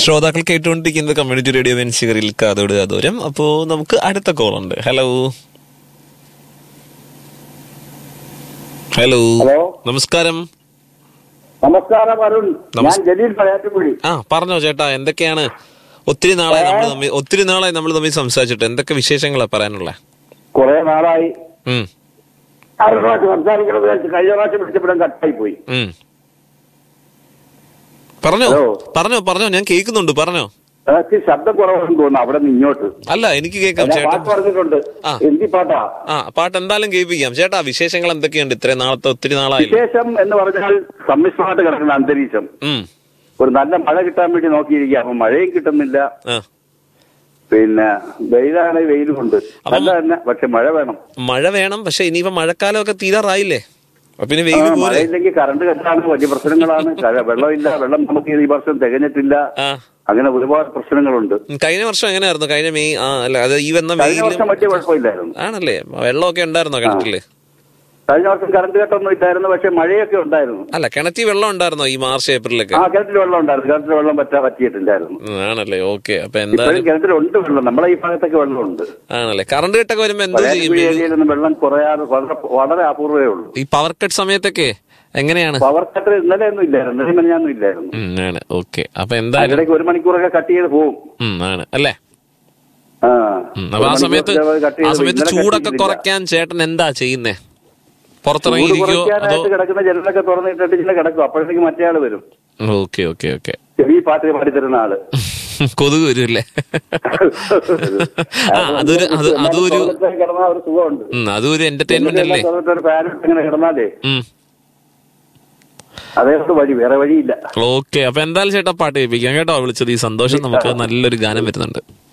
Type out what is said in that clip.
ശ്രോതാക്കൾ കേട്ടുകൊണ്ടിരിക്കുന്നത് community radio വെൻസികരിൽ കാതോട് കാതോരം. അപ്പോ നമുക്ക് അടുത്ത കോൾ ഉണ്ട്. ഹലോ ഹലോ നമസ്കാരം. നമസ്കാരം അരുൺ, ഞാൻ ജലീൽ പഴയാറ്റുകുഴി. പറഞ്ഞോ ചേട്ടാ, എന്തൊക്കെയാണ്? ഒത്തിരി നാളായി നമ്മൾ തമ്മിൽ സംസാരിച്ചിട്ട്. എന്തൊക്കെ വിശേഷങ്ങളാ പറയാനുള്ള? കുറെ നാളായി സംസാരിക്കണത്. കഴിഞ്ഞ പ്രാവശ്യം വിളിച്ചപ്പോഴും കട്ടായി പോയി. പറഞ്ഞോ ഞാൻ കേൾക്കുന്നുണ്ട്. പറഞ്ഞോ. ശബ്ദം കുറവാണെന്ന് തോന്നുന്നു അവിടെ നിന്ന് ഇങ്ങോട്ട്. അല്ല, എനിക്ക് കേൾക്കാം ചേട്ടാ. പാട്ട് പറഞ്ഞിട്ടുണ്ട്. എനിക്ക് പാട്ടാ. പാട്ട് എന്തായാലും കേൾപ്പിക്കാം ചേട്ടാ. വിശേഷങ്ങൾ എന്തൊക്കെയുണ്ട്? ഇത്രയും നാളത്തെ ഒത്തിരി നാളായി. വിശേഷം എന്ന് പറഞ്ഞാൽ സമ്മിശ്രമായിട്ട് കിടക്കുന്ന അന്തരീക്ഷം. ഒരു നല്ല മഴ കിട്ടാൻ വേണ്ടി നോക്കിയിരിക്കുക. അപ്പൊ മഴയും കിട്ടുന്നില്ല. പിന്നെ വെയിലാണെങ്കിൽ വെയിലുമുണ്ട്. നല്ല തന്നെ, പക്ഷെ മഴ വേണം. പക്ഷെ ഇനിയിപ്പോ മഴക്കാലമൊക്കെ തീരാറായില്ലേ? പിന്നെ മഴയില്ലെങ്കിൽ കറണ്ട് കട്ടാണ്, വലിയ പ്രശ്നങ്ങളാണ്. വെള്ളമില്ല, വെള്ളം നമുക്ക് ഈ വർഷം തികഞ്ഞിട്ടില്ല. അങ്ങനെ ഒരുപാട് പ്രശ്നങ്ങളുണ്ട്. കഴിഞ്ഞ വർഷം എങ്ങനെയായിരുന്നു? കഴിഞ്ഞ മെയ് ഈ വന്ന വർഷം വലിയ കുഴപ്പമില്ലായിരുന്നു. ആണല്ലേ? വെള്ളമൊക്കെ ഉണ്ടായിരുന്നോ കിണറ്റില്? കഴിഞ്ഞ വർഷം കറണ്ട് കട്ടൊന്നും ഇല്ലായിരുന്നു, പക്ഷെ മഴയൊക്കെ ഉണ്ടായിരുന്നു. അല്ല, കിണറ്റിൽ വെള്ളം ഉണ്ടായിരുന്നോ ഈ മാർച്ച് ഏപ്രിലൊക്കെ? കിണറ്റിൽ വെള്ളം ഉണ്ടായിരുന്നു. കിണറ്റിൽ വെള്ളം പറ്റിയിട്ടില്ലായിരുന്നു. ആണല്ലേ? ഓക്കെ. അപ്പൊ എന്തായാലും കിണറ്റിലുണ്ട് വെള്ളം. നമ്മളെ ഈ ഭാഗത്തൊക്കെ വെള്ളമുണ്ട്. ആണല്ലേ? കറണ്ട് കട്ടൊക്കെ വരുമ്പോ എന്താ ചെയ്യും? ഏരിയയിലൊന്നും വെള്ളം കുറയാതെ വളരെ അപൂർവേ ഉള്ളൂ. ഈ പവർ കട്ട് സമയത്തൊക്കെ എങ്ങനെയാണ്? പവർ കട്ട് ഇന്നലെ ഒന്നും ഇല്ലായിരുന്നു, ഇന്നലെ മിനിഞ്ഞാന്നും ഇല്ലായിരുന്നു. ഓക്കെ. അപ്പൊ എന്തായാലും 1 മണിക്കൂറൊക്കെ കട്ട് ചെയ്ത് പോകും. അല്ലേ? അപ്പൊ ആ സമയത്ത് ചൂടൊക്കെ കുറയ്ക്കാൻ ചേട്ടൻ എന്താ ചെയ്യുന്നേ? പുറത്തിറങ്ങിയിരിക്കോ? കിടക്കുന്ന ജനലൊക്കെ തുറന്നിട്ടിട്ട് കിടക്കും. അപ്പോഴത്തേക്ക് മറ്റേ ആള് വരും. ഓക്കെ. ചെറിയ പാട്ട് പാടിത്തരുന്ന ആള്. കൊതുക് വരുമല്ലേ? അതൊരു എന്റർടൈൻമെന്റ് അല്ലേ? കിടന്നാലേ അതേപോലെ വഴി, വേറെ വഴിയില്ല. ഓക്കെ. അപ്പൊ എന്തായാലും ചേട്ടാ പാട്ട് കേൾപ്പിക്കാം കേട്ടോ. വിളിച്ചത് ഈ സന്തോഷം. നമുക്ക് നല്ലൊരു ഗാനം വരുന്നുണ്ട്.